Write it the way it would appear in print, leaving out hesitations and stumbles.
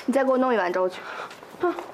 你再给我弄一碗粥去。